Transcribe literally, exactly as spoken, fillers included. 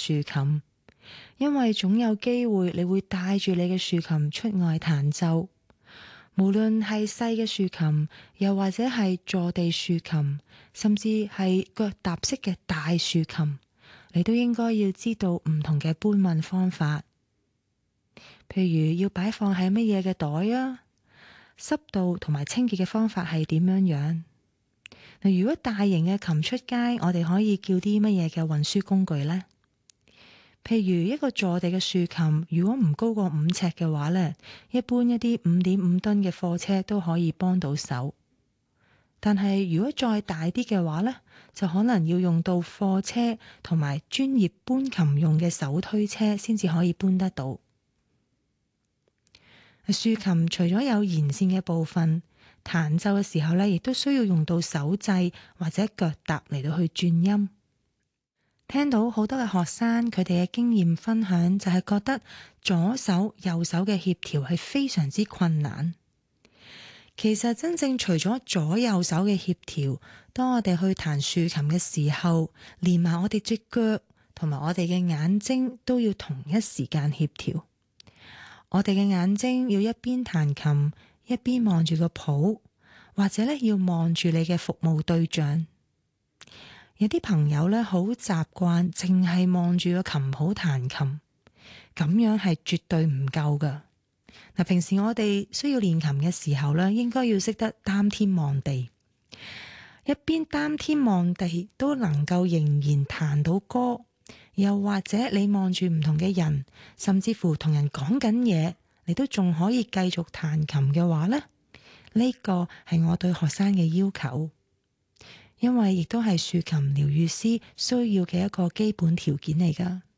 豎琴，因為總有機會你會帶住你嘅豎琴出外彈奏。無論係細嘅豎琴，又或者係坐地豎琴，甚至係腳踏式嘅大豎琴，你都應該要知道唔同嘅搬運方法。譬如要擺放喺乜嘢嘅袋啊，濕度同埋清潔嘅方法係點樣樣。嗱，如果大型嘅琴出街，我哋可以叫啲乜嘢嘅運輸工具呢？譬如一個坐地嘅豎琴，如果唔高過五尺嘅話呢，一般一啲五點五噸嘅貨車都可以幫到手。但係如果再大啲嘅話呢，就可能要用到貨車同埋專業搬琴用嘅手推車先至可以搬得到。豎琴除咗有弦線嘅部分，彈奏嘅時候呢，亦都需要用到手掣或者腳踏嚟到去轉音。聽到好多嘅學生佢哋嘅經驗分享，就係覺得左手右手嘅協調係非常之困難。其實真正除咗左右手嘅協調，當我哋去彈豎琴嘅時候，連埋我哋隻腳同埋我哋嘅眼睛都要同一時間協調。我哋嘅眼睛要一邊彈琴一邊望住個譜，或者咧要望住你嘅服務對象。有啲朋友咧好習慣淨係望住個琴譜彈琴，咁樣係絕對唔夠噶。嗱，平時我哋需要練琴嘅時候咧，應該要識得擔天望地，一邊擔天望地都能夠仍然彈到歌，又或者你望住唔同嘅人，甚至乎同人講緊嘢，你都仲可以繼續彈琴嘅話咧，呢個係我對學生嘅要求。因為亦都係豎琴療癒師需要嘅一個基本條件嚟㗎。